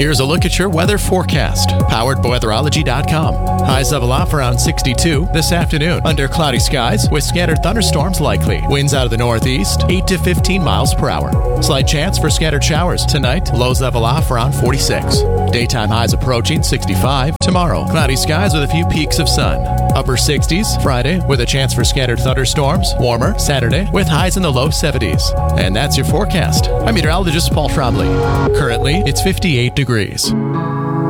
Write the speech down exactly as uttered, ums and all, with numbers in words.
Here's a look at your weather forecast, powered by weatherology dot com. Highs of Aloft around sixty-two this afternoon, under cloudy skies with scattered thunderstorms likely. Winds out of the northeast, eight to fifteen miles per hour. Slight chance for scattered showers tonight. Lows level off around forty-six. Daytime highs approaching sixty-five. Tomorrow, cloudy skies with a few peaks of sun. Upper sixties Friday with a chance for scattered thunderstorms. Warmer Saturday with highs in the low seventies. And that's your forecast. I'm meteorologist Paul Trombley. Currently, it's fifty-eight degrees.